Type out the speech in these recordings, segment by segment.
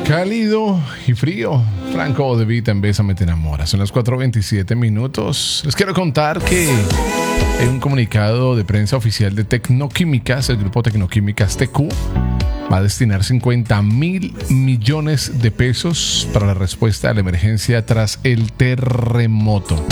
Cálido y frío. Franco De Vita en Bésame Te Enamora. Son las 4:27 minutos. Les quiero contar que en un comunicado de prensa oficial de Tecnoquímicas, el grupo Tecnoquímicas TQ va a destinar 50.000 millones de pesos para la respuesta a la emergencia tras el terremoto.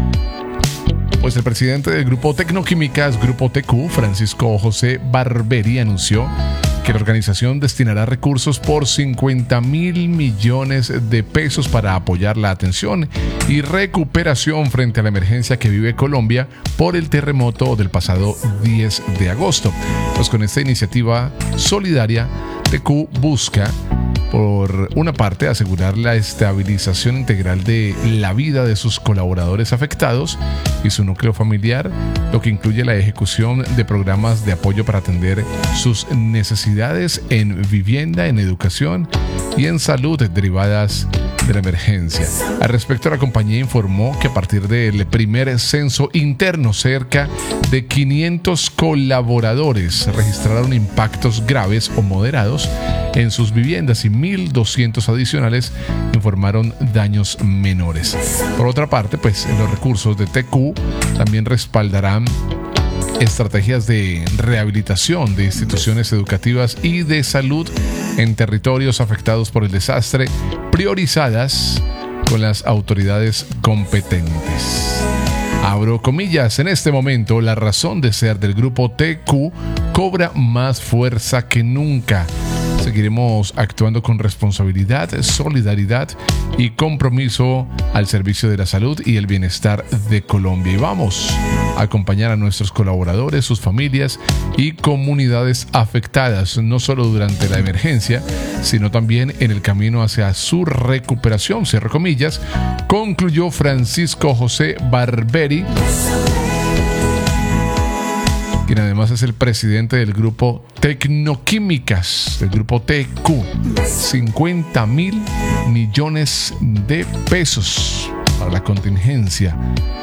Pues el presidente del grupo Tecnoquímicas, Grupo TQ, Francisco José Barberi, anunció que la organización destinará recursos por 50.000 millones de pesos para apoyar la atención y recuperación frente a la emergencia que vive Colombia por el terremoto del pasado 10 de agosto. Pues con esta iniciativa solidaria, TQ busca, por una parte, asegurar la estabilización integral de la vida de sus colaboradores afectados y su núcleo familiar, lo que incluye la ejecución de programas de apoyo para atender sus necesidades en vivienda, en educación y en salud derivadas de la emergencia. Al respecto, la compañía informó que a partir del primer censo interno, cerca de 500 colaboradores registraron impactos graves o moderados en sus viviendas y 1.200 adicionales informaron daños menores. Por otra parte, pues los recursos de TQ también respaldarán estrategias de rehabilitación de instituciones educativas y de salud en territorios afectados por el desastre, priorizadas con las autoridades competentes. Abro comillas, en este momento la razón de ser del grupo TQ cobra más fuerza que nunca. Seguiremos actuando con responsabilidad, solidaridad y compromiso al servicio de la salud y el bienestar de Colombia. Y vamos a acompañar a nuestros colaboradores, sus familias y comunidades afectadas, no solo durante la emergencia, sino también en el camino hacia su recuperación, cierro comillas, concluyó Francisco José Barberi, quien además es el presidente del grupo Tecnoquímicas, del grupo TQ. 50.000 millones de pesos para la contingencia